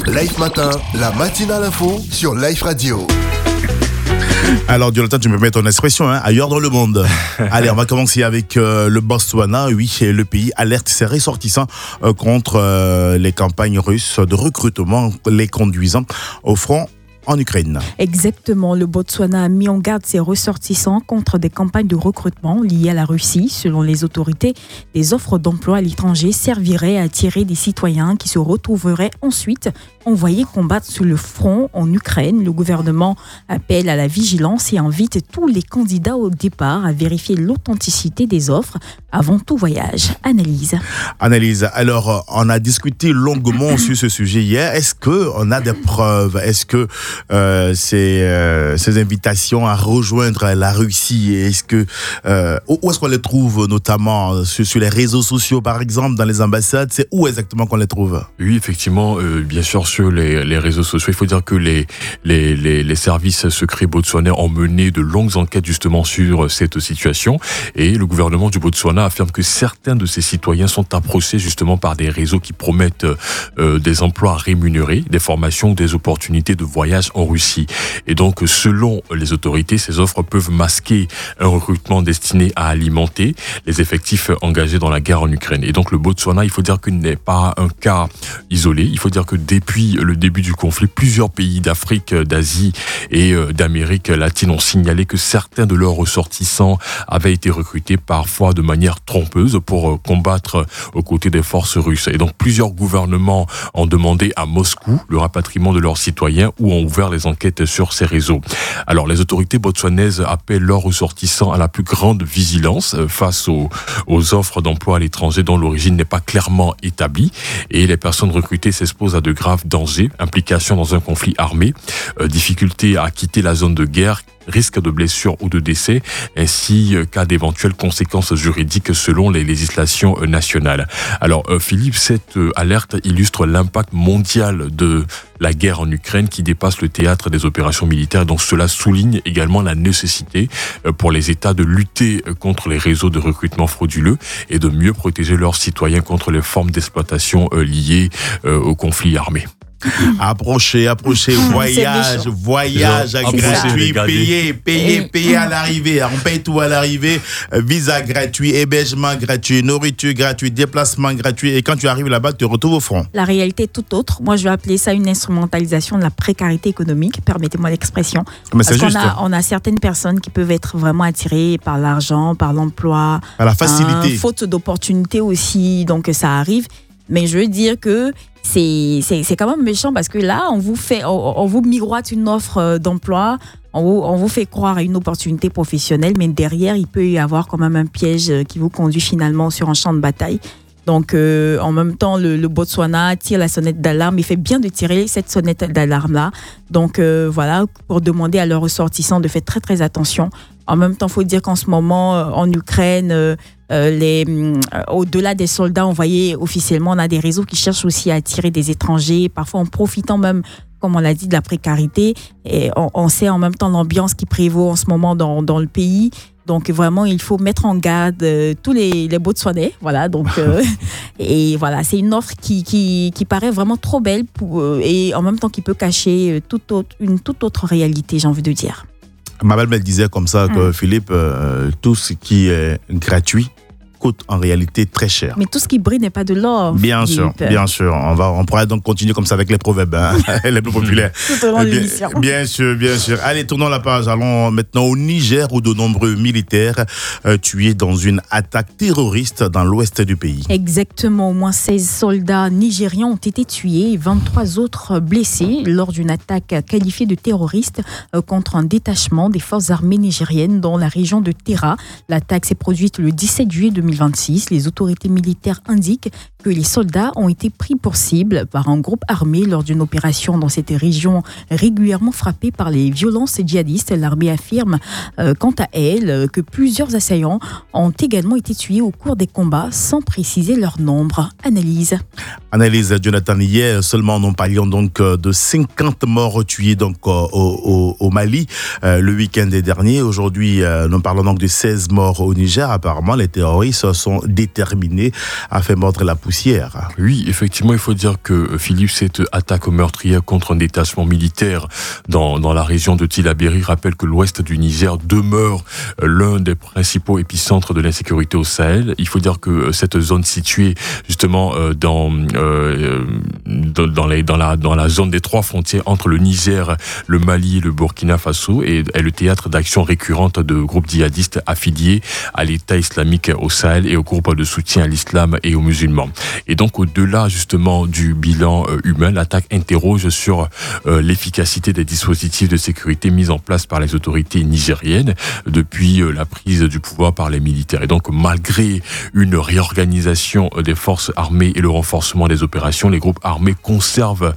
Life Matin, la matinale info sur Life Radio. Alors Jonathan, tu me mets ton expression, ailleurs dans le monde. Allez, on va commencer avec le Botswana. Oui, le pays alerte ses ressortissants contre les campagnes russes de recrutement, les conduisant au front en Ukraine. Exactement, le Botswana a mis en garde ses ressortissants contre des campagnes de recrutement liées à la Russie. Selon les autorités, des offres d'emploi à l'étranger serviraient à attirer des citoyens qui se retrouveraient ensuite envoyés combattre sur le front en Ukraine. Le gouvernement appelle à la vigilance et invite tous les candidats au départ à vérifier l'authenticité des offres avant tout voyage. Analyse, alors on a discuté longuement sur ce sujet hier. Est-ce qu'on a des preuves? Est-ce que ces invitations à rejoindre la Russie, où est-ce qu'on les trouve, notamment sur les réseaux sociaux par exemple, dans les ambassades? C'est où exactement qu'on les trouve? Oui, effectivement, bien sûr sur les réseaux sociaux. Il faut dire que les services secrets botswanais ont mené de longues enquêtes justement sur cette situation, et le gouvernement du Botswana affirme que certains de ses citoyens sont approchés justement par des réseaux qui promettent des emplois rémunérés, des formations, des opportunités de voyage en Russie. Et donc, selon les autorités, ces offres peuvent masquer un recrutement destiné à alimenter les effectifs engagés dans la guerre en Ukraine. Et donc, le Botswana, il faut dire qu'il n'est pas un cas isolé. Il faut dire que depuis le début du conflit, plusieurs pays d'Afrique, d'Asie et d'Amérique latine ont signalé que certains de leurs ressortissants avaient été recrutés parfois de manière trompeuse pour combattre aux côtés des forces russes. Et donc, plusieurs gouvernements ont demandé à Moscou le rapatriement de leurs citoyens ou ont ouvert les enquêtes sur ces réseaux. Alors, les autorités botswanaises appellent leurs ressortissants à la plus grande vigilance face aux offres d'emploi à l'étranger dont l'origine n'est pas clairement établie, et les personnes recrutées s'exposent à de graves dangers, implication dans un conflit armé, difficulté à quitter la zone de guerre, risque de blessures ou de décès, ainsi qu'à d'éventuelles conséquences juridiques selon les législations nationales. Alors Philippe, cette alerte illustre l'impact mondial de la guerre en Ukraine qui dépasse le théâtre des opérations militaires. Donc cela souligne également la nécessité pour les États de lutter contre les réseaux de recrutement frauduleux et de mieux protéger leurs citoyens contre les formes d'exploitation liées au conflit armé. Approchez, voyage gratuit, payé à l'arrivée. On paye tout à l'arrivée, visa gratuit, hébergement gratuit, nourriture gratuite, déplacement gratuit, et quand tu arrives là-bas, tu te retrouves au front. La réalité est tout autre. Moi, je vais appeler ça une instrumentalisation de la précarité économique, permettez-moi l'expression. Mais c'est juste. On a certaines personnes qui peuvent être vraiment attirées par l'argent, par l'emploi, par la facilité. Faute d'opportunités aussi, donc ça arrive. Mais je veux dire que c'est quand même méchant parce que là, on vous miroite une offre d'emploi, on vous fait croire à une opportunité professionnelle, mais derrière, il peut y avoir quand même un piège qui vous conduit finalement sur un champ de bataille. Donc, en même temps, le Botswana tire la sonnette d'alarme. Il fait bien de tirer cette sonnette d'alarme-là. Donc, voilà, pour demander à leurs ressortissants de faire très, très attention. En même temps, il faut dire qu'en ce moment, en Ukraine, au-delà des soldats envoyés officiellement, on a des réseaux qui cherchent aussi à attirer des étrangers, parfois en profitant même, comme on l'a dit, de la précarité. Et on sait en même temps l'ambiance qui prévaut en ce moment dans le pays. Donc vraiment, il faut mettre en garde tous les Botswanais. Voilà, donc et voilà, c'est une offre qui paraît vraiment trop belle et en même temps qui peut cacher une toute autre réalité, j'ai envie de dire. Ma belle me disait comme ça que Philippe, tout ce qui est gratuit coûte en réalité très cher. Mais tout ce qui brille n'est pas de l'or. Bien sûr. On pourrait donc continuer comme ça avec les proverbes, les plus populaires. Tout au long de l'émission. Bien sûr. Allez, tournons la page. Allons maintenant au Niger où de nombreux militaires tués dans une attaque terroriste dans l'ouest du pays. Exactement. Au moins 16 soldats nigérians ont été tués et 23 autres blessés lors d'une attaque qualifiée de terroriste contre un détachement des forces armées nigériennes dans la région de Terra. L'attaque s'est produite le 17 juillet 2026. Les autorités militaires indiquent que les soldats ont été pris pour cible par un groupe armé lors d'une opération dans cette région régulièrement frappée par les violences djihadistes. L'armée affirme quant à elle que plusieurs assaillants ont également été tués au cours des combats sans préciser leur nombre. Analyse, Jonathan. Hier seulement, nous parlions donc de 50 morts tués donc, au Mali le week-end dernier. Aujourd'hui, nous parlons donc de 16 morts au Niger. Apparemment, les terroristes Russes sont déterminés à faire mordre la poussière. Oui, effectivement, il faut dire que Philippe, cette attaque meurtrière contre un détachement militaire dans la région de Tillabéri rappelle que l'ouest du Niger demeure l'un des principaux épicentres de l'insécurité au Sahel. Il faut dire que cette zone située justement dans la zone des 3 frontières entre le Niger, le Mali et le Burkina Faso est le théâtre d'actions récurrentes de groupes djihadistes affiliés à l'État islamique au Sahel et au groupe de soutien à l'islam et aux musulmans. Et donc au-delà justement du bilan humain, l'attaque interroge sur l'efficacité des dispositifs de sécurité mis en place par les autorités nigériennes depuis la prise du pouvoir par les militaires. Et donc malgré une réorganisation des forces armées et le renforcement des opérations, les groupes armés conservent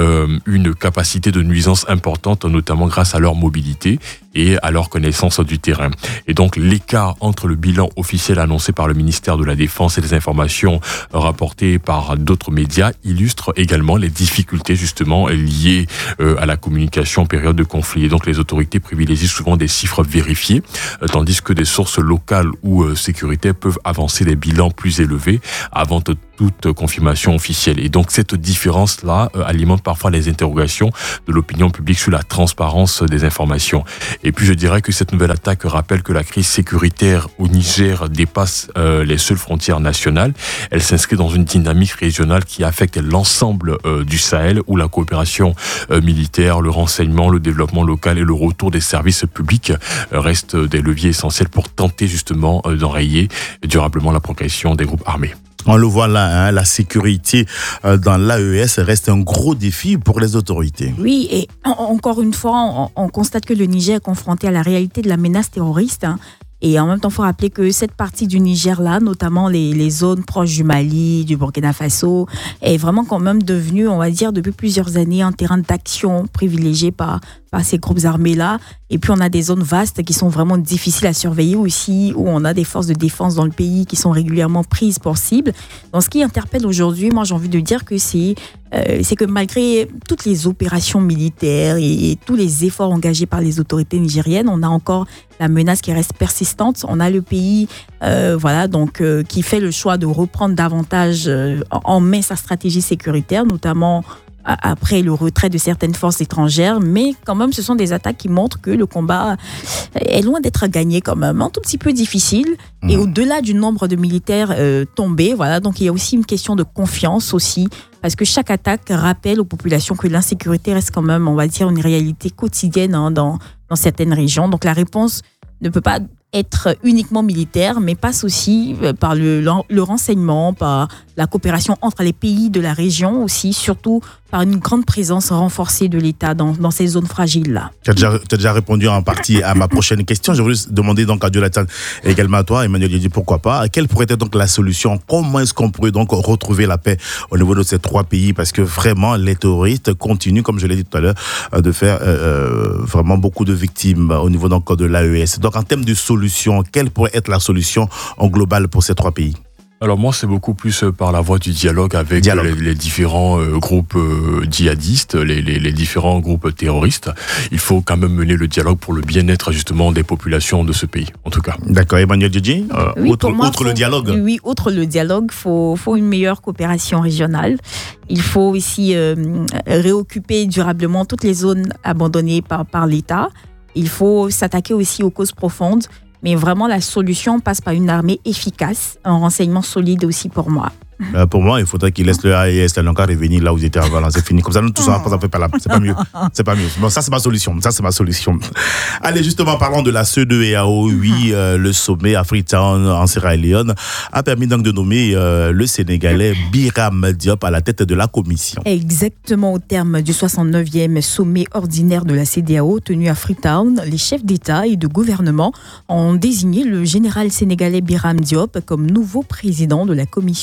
une capacité de nuisance importante, notamment grâce à leur mobilité et à leur connaissance du terrain. Et donc l'écart entre le bilan officiel annoncé par le ministère de la Défense et les informations rapportées par d'autres médias illustre également les difficultés justement liées à la communication en période de conflit. Et donc les autorités privilégient souvent des chiffres vérifiés, tandis que des sources locales ou sécuritaires peuvent avancer des bilans plus élevés avant toute confirmation officielle. Et donc cette différence-là alimente parfois les interrogations de l'opinion publique sur la transparence des informations. Et puis je dirais que cette nouvelle attaque rappelle que la crise sécuritaire au Niger dépasse les seules frontières nationales. Elle s'inscrit dans une dynamique régionale qui affecte l'ensemble du Sahel, où la coopération militaire, le renseignement, le développement local et le retour des services publics restent des leviers essentiels pour tenter justement d'enrayer durablement la progression des groupes armés. On le voit là, la sécurité dans l'AES reste un gros défi pour les autorités. Oui, et encore une fois, on constate que le Niger est confronté à la réalité de la menace terroriste. Et en même temps, il faut rappeler que cette partie du Niger-là, notamment les zones proches du Mali, du Burkina Faso, est vraiment quand même devenue, on va dire, depuis plusieurs années, un terrain d'action privilégié par ces groupes armés-là. Et puis, on a des zones vastes qui sont vraiment difficiles à surveiller aussi, où on a des forces de défense dans le pays qui sont régulièrement prises pour cible. Donc, ce qui interpelle aujourd'hui, moi, j'ai envie de dire que c'est que malgré toutes les opérations militaires et tous les efforts engagés par les autorités nigériennes, on a encore la menace qui reste persistante. On a le pays qui fait le choix de reprendre davantage en main sa stratégie sécuritaire, notamment après le retrait de certaines forces étrangères, mais quand même ce sont des attaques qui montrent que le combat est loin d'être gagné quand même, un tout petit peu difficile. Et au-delà du nombre de militaires tombés, donc il y a aussi une question de confiance aussi, parce que chaque attaque rappelle aux populations que l'insécurité reste quand même, on va dire, une réalité quotidienne dans certaines régions. Donc la réponse ne peut pas être uniquement militaire, mais passe aussi par le renseignement, par la coopération entre les pays de la région aussi, surtout par une grande présence renforcée de l'État dans ces zones fragiles-là. Tu as déjà répondu en partie à ma prochaine question. Je voulais demander donc à Jonathan et également à toi, Emmanuel Diédié, pourquoi pas. Quelle pourrait être donc la solution? Comment est-ce qu'on pourrait donc retrouver la paix au niveau de ces 3 pays? Parce que vraiment, les terroristes continuent, comme je l'ai dit tout à l'heure, de faire vraiment beaucoup de victimes au niveau donc de l'AES. Donc en termes de solution, quelle pourrait être la solution en global pour ces 3 pays? Alors moi, c'est beaucoup plus par la voie du dialogue avec les différents groupes djihadistes, les différents groupes terroristes. Il faut quand même mener le dialogue pour le bien-être justement des populations de ce pays, en tout cas. D'accord. Emmanuel Diédié, outre le dialogue. Oui, outre le dialogue, faut une meilleure coopération régionale. Il faut aussi réoccuper durablement toutes les zones abandonnées par l'État. Il faut s'attaquer aussi aux causes profondes. Mais vraiment, la solution passe par une armée efficace, un renseignement solide aussi pour moi. Pour moi, il faudrait qu'ils laissent le AES encore revenir là où ils étaient avant. C'est fini. Comme ça, nous, tout ça, ça fait pas là. C'est pas mieux. C'est pas mieux. Bon, ça, c'est ma solution. Allez, justement, parlons de la CEDEAO. Oui, le sommet à Freetown, en Sierra Leone, a permis donc de nommer le Sénégalais Biram Diop à la tête de la commission. Exactement au terme du 69e sommet ordinaire de la CEDEAO tenu à Freetown, les chefs d'État et de gouvernement ont désigné le général sénégalais Biram Diop comme nouveau président de la commission de la CEDEAO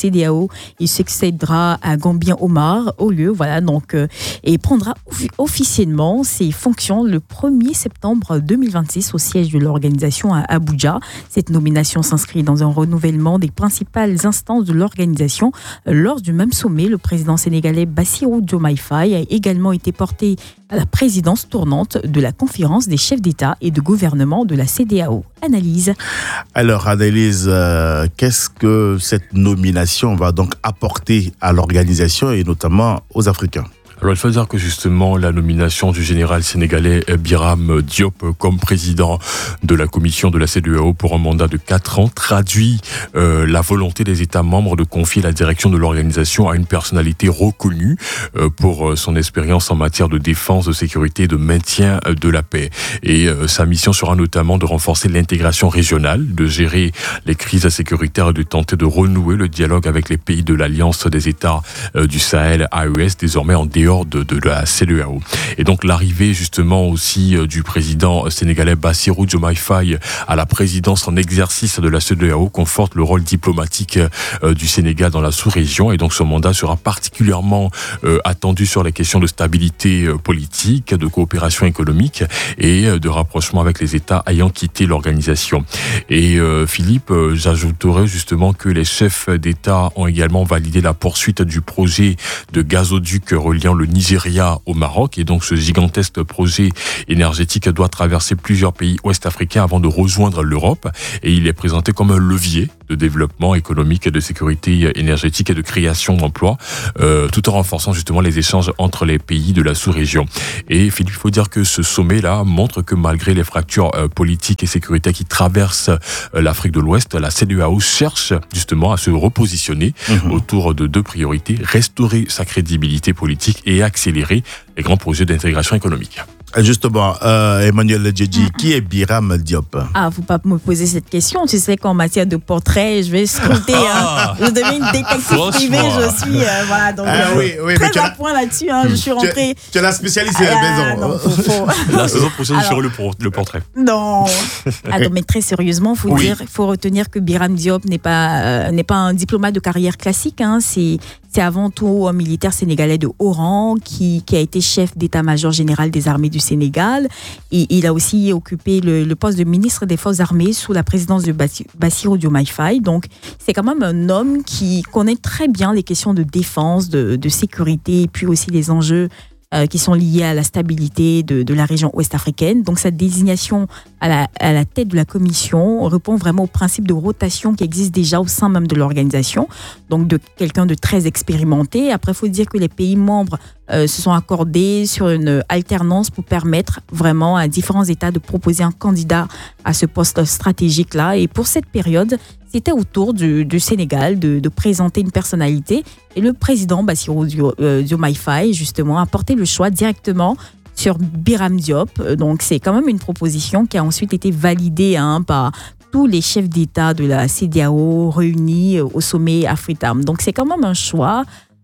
CEDEAO. Il succédera à Gambien Omar au lieu, voilà, donc, et prendra officiellement ses fonctions le 1er septembre 2026 au siège de l'organisation à Abuja. Cette nomination s'inscrit dans un renouvellement des principales instances de l'organisation. Lors du même sommet, le président sénégalais Bassirou Diomaye Faye a également été porté à la présidence tournante de la conférence des chefs d'État et de gouvernement de la CEDEAO. Analyse. Alors, Annelise, qu'est-ce que cette nomination va donc apporter à l'organisation et notamment aux Africains ? Alors, il faut dire que justement, la nomination du général sénégalais Biram Diop comme président de la commission de la CEDEAO pour un mandat de 4 ans traduit la volonté des États membres de confier la direction de l'organisation à une personnalité reconnue pour son expérience en matière de défense, de sécurité et de maintien de la paix. Et sa mission sera notamment de renforcer l'intégration régionale, de gérer les crises sécuritaires et de tenter de renouer le dialogue avec les pays de l'Alliance des États du Sahel, AES, désormais en dehors de la CEDEAO. Et donc l'arrivée justement aussi du président sénégalais Bassirou Diomaye Faye à la présidence en exercice de la CEDEAO conforte le rôle diplomatique du Sénégal dans la sous-région, et donc son mandat sera particulièrement attendu sur les questions de stabilité politique, de coopération économique et de rapprochement avec les États ayant quitté l'organisation. Et Philippe, j'ajouterais justement que les chefs d'État ont également validé la poursuite du projet de gazoduc reliant le Nigeria au Maroc, et donc ce gigantesque projet énergétique doit traverser plusieurs pays ouest-africains avant de rejoindre l'Europe, et il est présenté comme un levier de développement économique et de sécurité énergétique et de création d'emplois, tout en renforçant justement les échanges entre les pays de la sous-région. Et Philippe, il faut dire que ce sommet-là montre que malgré les fractures politiques et sécuritaires qui traversent l'Afrique de l'Ouest, la CEDEAO cherche justement à se repositionner autour de 2 priorités: restaurer sa crédibilité politique et accélérer les grands projets d'intégration économique. Justement, Emmanuel Djedji, qui est Biram Diop? Faut pas me poser cette question. Tu sais qu'en matière de portrait, je vais scruter. Je deviens une détective privée. Je suis voilà, donc très à point là-dessus. Je suis rentrée. Tu es la spécialiste de la maison. Non, La saison prochaine, je ferai le portrait. Non. Mais très sérieusement, faut retenir que Biram Diop n'est pas un diplomate de carrière classique. C'est avant tout un militaire sénégalais de haut rang qui a été chef d'état-major général des armées du Sénégal. Et il a aussi occupé le poste de ministre des Forces armées sous la présidence de Bassirou Diomaye Faye. Donc, c'est quand même un homme qui connaît très bien les questions de défense, de sécurité, et puis aussi les enjeux qui sont liés à la stabilité de la région ouest-africaine. Donc, cette désignation à la tête de la commission répond vraiment au principe de rotation qui existe déjà au sein même de l'organisation. Donc, de quelqu'un de très expérimenté. Après, il faut dire que les pays membres se sont accordés sur une alternance pour permettre vraiment à différents États de proposer un candidat à ce poste stratégique-là. Et pour cette période, c'était au tour du Sénégal de présenter une personnalité. Et le président Bassirou Diomaye Faye, justement, a porté le choix directement sur Biram Diop. Donc, c'est quand même une proposition qui a ensuite été validée par tous les chefs d'État de la CEDEAO réunis au sommet Afritam. Donc, c'est quand même un choix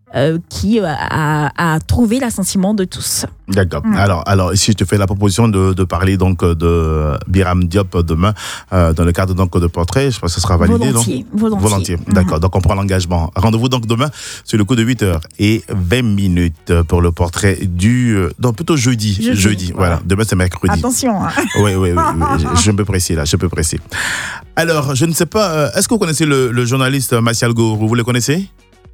qui a trouvé l'assentiment de tous. D'accord. Alors, si je te fais la proposition de parler donc de Biram Diop demain dans le cadre donc de portrait, je pense que ce sera validé. Volontiers. D'accord. Donc on prend l'engagement. Rendez-vous donc demain sur le coup de 8h20 pour le portrait plutôt jeudi. Voilà. Demain c'est mercredi. Attention. Oui. Je peux presser. Alors, je ne sais pas, est-ce que vous connaissez le journaliste Martial Gourou? Vous le connaissez?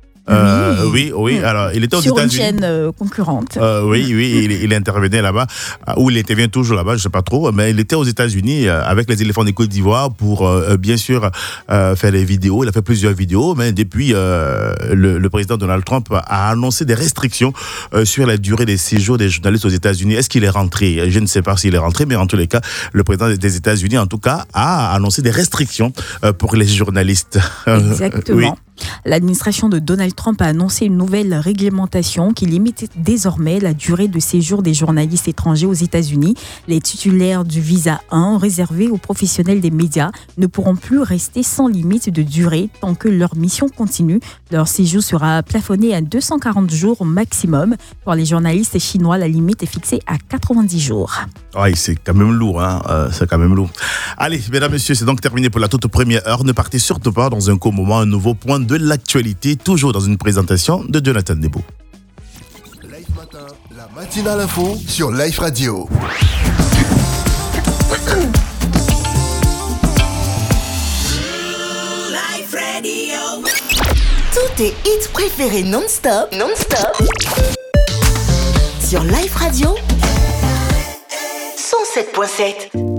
Oui. Alors, il était aux États-Unis. Sur une chaîne concurrente. Il intervenait là-bas, ou il intervient toujours là-bas, je ne sais pas trop, mais il était aux États-Unis avec les éléphants de Côte d'Ivoire pour, bien sûr, faire des vidéos. Il a fait plusieurs vidéos, mais depuis, le président Donald Trump a annoncé des restrictions sur la durée des séjours des journalistes aux États-Unis. Est-ce qu'il est rentré? Je ne sais pas s'il est rentré, mais en tous les cas, le président des États-Unis, en tout cas, a annoncé des restrictions pour les journalistes. Exactement. Oui. L'administration de Donald Trump a annoncé une nouvelle réglementation qui limite désormais la durée de séjour des journalistes étrangers aux États-Unis. Les titulaires du visa 1 réservé aux professionnels des médias ne pourront plus rester sans limite de durée tant que leur mission continue. Leur séjour sera plafonné à 240 jours au maximum. Pour les journalistes chinois, la limite est fixée à 90 jours. Oui, c'est quand même lourd. C'est quand même lourd. Allez, mesdames, messieurs, c'est donc terminé pour la toute première heure. Ne partez surtout pas dans un court moment, un nouveau point de de l'actualité, toujours dans une présentation de Jonathan Nebo. Live Matin, la matinale info sur Live Radio. Live Radio. Tous tes hits préférés non-stop sur Live Radio 107.7.